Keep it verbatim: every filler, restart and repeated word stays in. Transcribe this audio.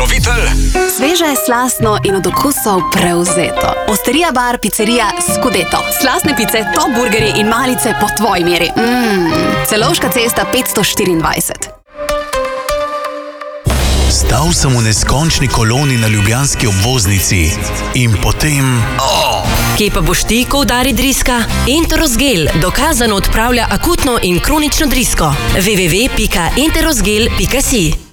Pokrovitelj Sveže, slastno in od okusov prevzeto. Osterija bar, pizzerija Scudeto. Slastne pice, top burgerji in malice po tvoji meri. Mmm, Celovška cesta petsto štiriindvajset. Stal sem v neskončni koloni na ljubljanski obvoznici in potem... Oh! Kje pa boš ti, ko udari driska? Enterosgel dokazano odpravlja akutno in kronično drisko. w w w pika enterosgel pika si